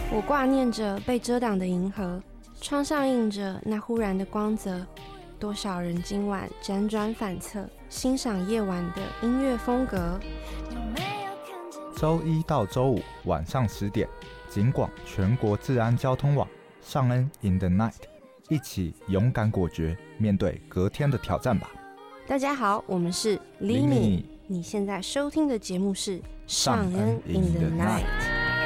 我挂念着被遮挡的银河，窗上映着那忽然的光泽。多少人今晚辗转反侧，欣赏夜晚的音乐风格。 周一到周五晚上10点，警广全国治安交通网，尚恩 in the night， 一起勇敢果决，面对隔天的挑战吧。 大家好，我们是 Limi， 你现在收听的节目是尚恩 in the night。